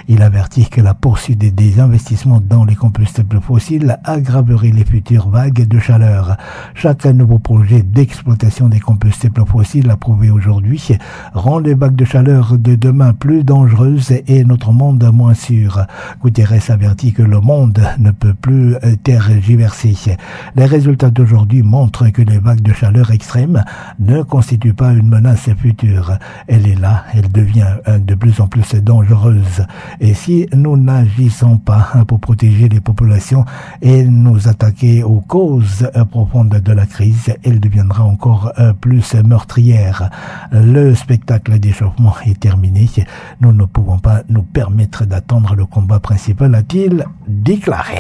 Il avertit que la poursuite des investissements dans les combustibles fossiles aggraverait les futures vagues de chaleur. Chaque nouveau projet d'exploitation des combustibles fossiles approuvé aujourd'hui rend les vagues de chaleur de demain plus dangereuses et notre monde moins sûr. Guterres avertit que le monde ne peut plus tergiverser. Les résultats d'aujourd'hui montrent que les vagues de chaleur extrêmes ne constituent pas une menace future. Elle est là, elle devient de plus en plus dangereuse. Et si nous n'agissons pas pour protéger les populations et nous attaquer aux causes profondes de la crise, elle deviendra encore plus meurtrière. Le spectacle d'échauffement est terminé. Nous ne pouvons pas nous permettre d'attendre le combat principal, a-t-il déclaré.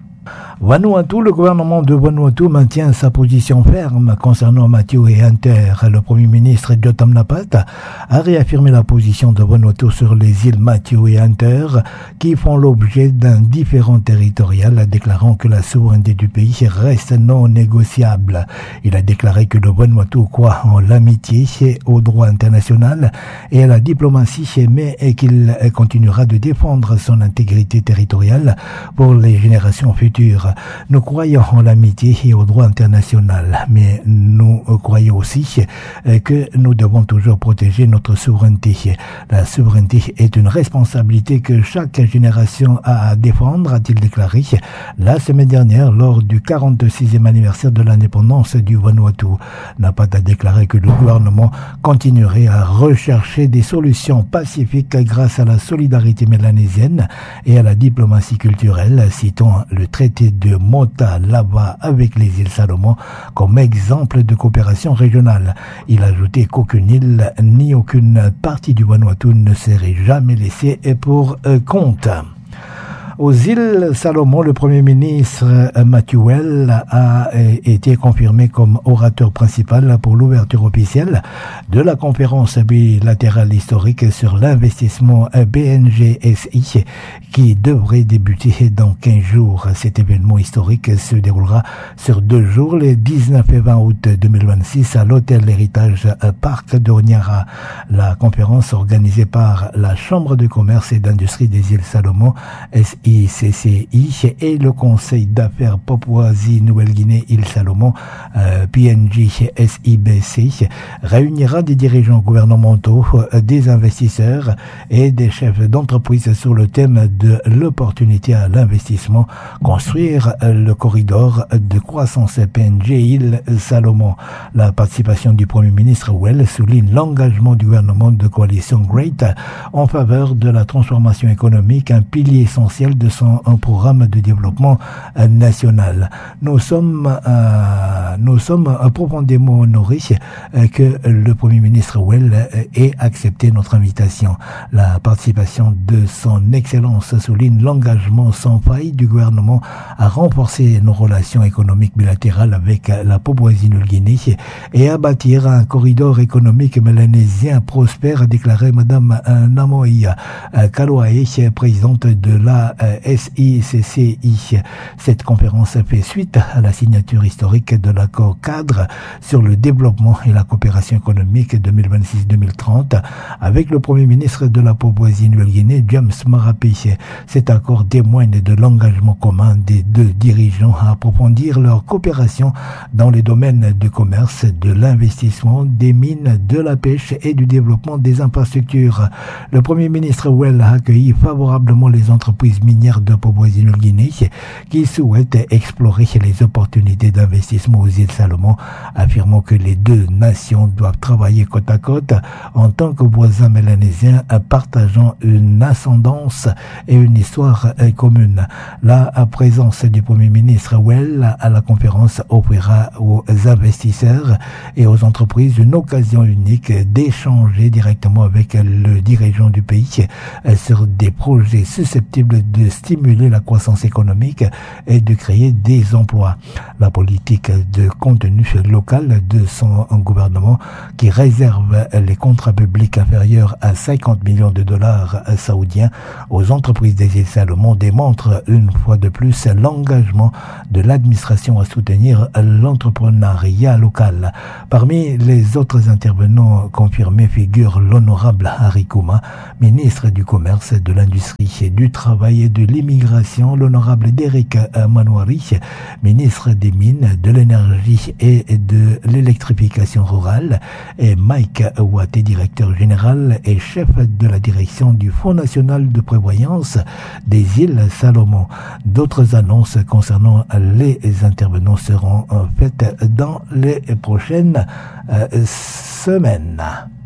Vanuatu, le gouvernement de Vanuatu maintient sa position ferme concernant Matthew et Hunter. Le Premier ministre Jotam Napat a réaffirmé la position de Vanuatu sur les îles Matthew et Hunter qui font l'objet d'un différend territorial, déclarant que la souveraineté du pays reste non négociable. Il a déclaré que le Vanuatu croit en l'amitié, au droit international et à la diplomatie, mais qu'il continuera de défendre son intégrité territoriale pour les générations futures. Nous croyons en l'amitié et au droit international, mais nous croyons aussi que nous devons toujours protéger notre souveraineté. La souveraineté est une responsabilité que chaque génération a à défendre, a-t-il déclaré la semaine dernière lors du 46e anniversaire de l'indépendance du Vanuatu. Napat a déclaré que le gouvernement continuerait à rechercher des solutions pacifiques grâce à la solidarité mélanésienne et à la diplomatie culturelle, citant le traité de Mota Lava avec les îles Salomon comme exemple de coopération régionale. Il a ajouté qu'aucune île ni aucune partie du Vanuatu ne serait jamais laissée pour compte. Aux îles Salomon, le Premier ministre Mathuel a été confirmé comme orateur principal pour l'ouverture officielle de la conférence bilatérale historique sur l'investissement BNGSI qui devrait débuter dans 15 jours. Cet événement historique se déroulera sur 2 jours, les 19 et 20 août 2026 à l'hôtel Héritage Parc d'Onyara. La conférence organisée par la Chambre de commerce et d'industrie des îles Salomon, ICCI et le Conseil d'affaires Papouasie-Nouvelle-Guinée îles Salomon, PNG SIBC, réunira des dirigeants gouvernementaux, des investisseurs et des chefs d'entreprise sur le thème de l'opportunité à l'investissement, construire le corridor de croissance PNG îles Salomon. La participation du Premier ministre Well souligne l'engagement du gouvernement de coalition Great en faveur de la transformation économique, un pilier essentiel de son programme de développement national. Nous sommes profondément honorés que le Premier ministre Well ait accepté notre invitation. La participation de son Excellence souligne l'engagement sans faille du gouvernement à renforcer nos relations économiques bilatérales avec la Papouasie-Nouvelle-Guinée et à bâtir un corridor économique mélanésien prospère, a déclaré Madame Namoïa Kaloae, présidente de la SICCI. Cette conférence fait suite à la signature historique de l'accord cadre sur le développement et la coopération économique 2026-2030 avec le Premier ministre de la Papouasie-Nouvelle-Guinée, James Marape. Cet accord témoigne de l'engagement commun des deux dirigeants à approfondir leur coopération dans les domaines du commerce, de l'investissement, des mines, de la pêche et du développement des infrastructures. Le Premier ministre Well a accueilli favorablement les entreprises minières de Papouasie-Nouvelle-Guinée qui souhaitent explorer les opportunités d'investissement aux îles Salomon, affirmant que les deux nations doivent travailler côte à côte en tant que voisins mélanésiens partageant une ascendance et une histoire commune. La présence du Premier ministre Well à la conférence offrira aux investisseurs et aux entreprises une occasion unique d'échanger directement avec le dirigeant du pays sur des projets susceptibles de stimuler la croissance économique et de créer des emplois. La politique de contenu local de son gouvernement, qui réserve les contrats publics inférieurs à 50 millions de dollars saoudiens aux entreprises des îles Salomon, démontre une fois de plus l'engagement de l'administration à soutenir l'entrepreneuriat local. Parmi les autres intervenants confirmés figure l'honorable Harry Kouma, ministre du Commerce, de l'Industrie, du Travail et de l'Immigration, l'honorable Derek Manouari, ministre des Mines, de l'Énergie et de l'Électrification rurale, et Mike Ouaté, directeur général et chef de la direction du Fonds national de prévoyance des îles Salomon. D'autres annonces concernant les intervenants seront faites dans les prochaines semaines.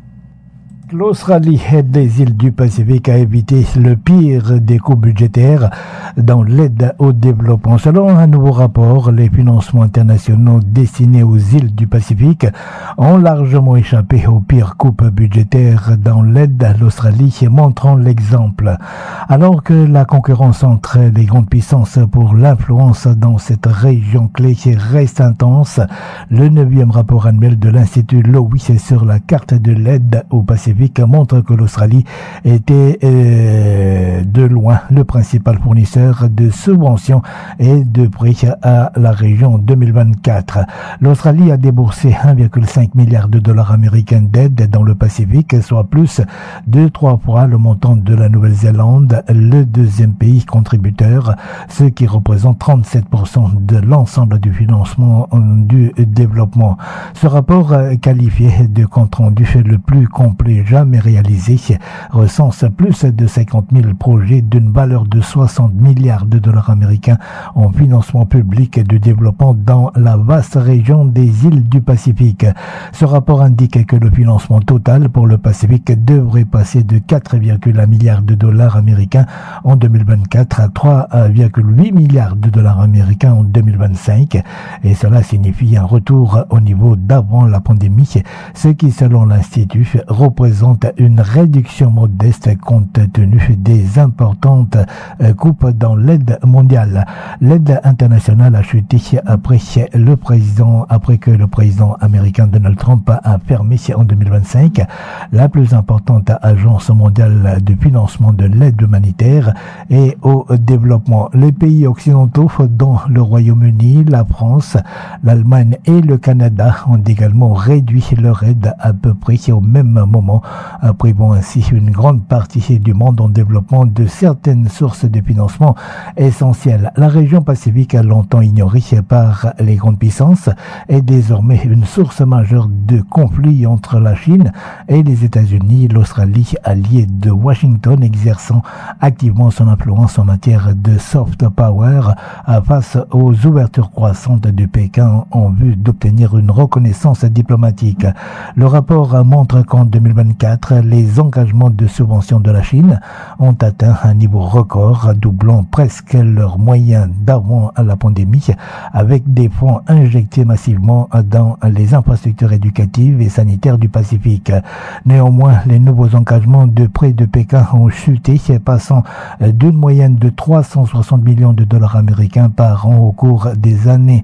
L'Australie aide les îles du Pacifique à éviter le pire des coûts budgétaires dans l'aide au développement. Selon un nouveau rapport, les financements internationaux destinés aux îles du Pacifique ont largement échappé aux pires coupes budgétaires dans l'aide à l'Australie, montrant l'exemple. Alors que la concurrence entre les grandes puissances pour l'influence dans cette région clé reste intense, le 9e rapport annuel de l'Institut Lowy sur la carte de l'aide au Pacifique montre que l'Australie était de loin le principal fournisseur de subventions et de prêts à la région en 2024. L'Australie a déboursé 1,5 milliard de dollars américains d'aide dans le Pacifique, soit plus de 3 fois le montant de la Nouvelle-Zélande, le deuxième pays contributeur, ce qui représente 37% de l'ensemble du financement du développement. Ce rapport, qualifié de compte rendu le plus complet jamais réalisé, recense plus de 50 000 projets d'une valeur de 60 milliards de dollars américains en financement public et de développement dans la vaste région des îles du Pacifique. Ce rapport indique que le financement total pour le Pacifique devrait passer de 4,1 milliards de dollars américains en 2024 à 3,8 milliards de dollars américains en 2025, et cela signifie un retour au niveau d'avant la pandémie, ce qui, selon l'Institut, représente une réduction modeste compte tenu des importantes coupes dans l'aide mondiale. L'aide internationale a chuté après que le président américain Donald Trump a fermé en 2025 la plus importante agence mondiale de financement de l'aide humanitaire et au développement. Les pays occidentaux, dont le Royaume-Uni, la France, l'Allemagne et le Canada, ont également réduit leur aide à peu près au même moment, privant ainsi une grande partie du monde en développement de certaines sources de financement essentielles. La région Pacifique, longtemps ignorée par les grandes puissances, est désormais une source majeure de conflits entre la Chine et les États-Unis, l'Australie, alliée de Washington, exerçant activement son influence en matière de soft power face aux ouvertures croissantes de Pékin en vue d'obtenir une reconnaissance diplomatique. Le rapport montre qu'en 2024, les engagements de subvention de la Chine ont atteint un niveau record, doublant presque leurs moyens d'avant la pandémie, avec des fonds injectés massivement dans les infrastructures éducatives et sanitaires du Pacifique. Néanmoins, les nouveaux engagements de prêts de Pékin ont chuté, passant d'une moyenne de 360 millions de dollars américains par an au cours des années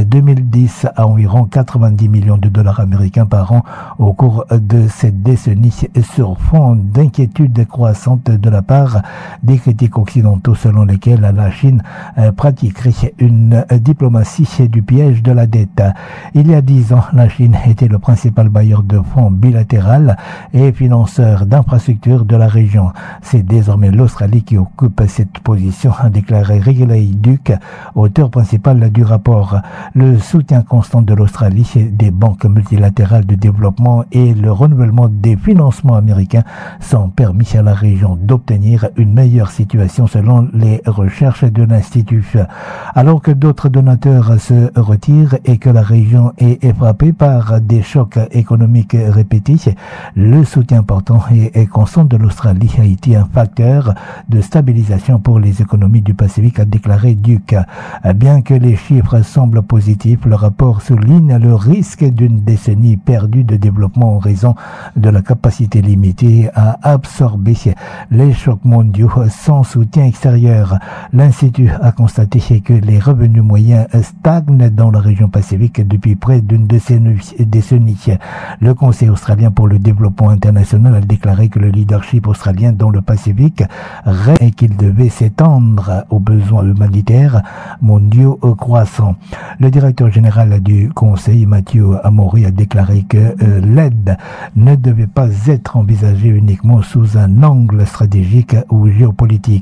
2010 à environ 90 millions de dollars américains par an au cours de cette décennie, sur fond d'inquiétude croissante de la part des critiques occidentaux selon lesquels la Chine pratiquerait une diplomatie du piège de la dette. Il y a 10 ans, la Chine était le principal bailleur de fonds bilatéral et financeur d'infrastructures de la région. C'est désormais l'Australie qui occupe cette position, a déclaré Riley Duke, auteur principal du rapport. Le soutien constant de l'Australie, des banques multilatérales de développement et le renouvellement des financements américains sont permis à la région d'obtenir une meilleure situation selon les recherches de l'Institut. Alors que d'autres donateurs se retirent et que la région est frappée par des chocs économiques répétés, le soutien important et constant de l'Australie a été un facteur de stabilisation pour les économies du Pacifique, a déclaré Duke. Bien que les chiffres semblent positifs, le rapport souligne le risque d'une décennie perdue de développement en raison de la capacité limitée à absorber les chocs mondiaux sans soutien extérieur. L'Institut a constaté que les revenus moyens stagnent dans la région Pacifique depuis près d'une décennie. Le Conseil australien pour le développement international a déclaré que le leadership australien dans le Pacifique et qu'il devait s'étendre aux besoins humanitaires mondiaux croissants. Le directeur général du Conseil, Matthew Amori, a déclaré que l'aide ne devait pas être envisagée uniquement sous un angle stratégique ou géopolitique.